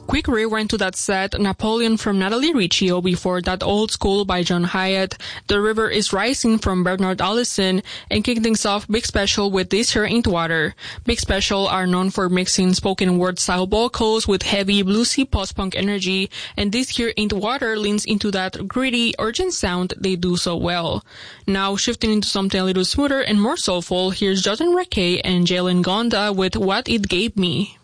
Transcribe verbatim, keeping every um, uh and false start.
quick rewind to that set, Napoleon from Natalie Riccio, before that Old School by John Hyatt, The River is Rising from Bernard Allison, and kicking things off Big Special with This Here Ain't Water. Big Special are known for mixing spoken word style vocals with heavy bluesy post-punk energy, and This Here Ain't Water leans into that gritty, urgent sound they do so well. Now, shifting into something a little smoother and more soulful, here's Jordan Rakei and Jalen Gonda with What It Gave Me.